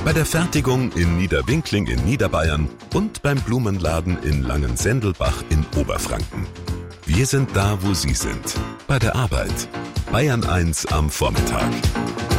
Bei der Fertigung in Niederwinkling in Niederbayern und beim Blumenladen in Langensendelbach in Oberfranken. Wir sind da, wo Sie sind. Bei der Arbeit. Bayern 1 am Vormittag.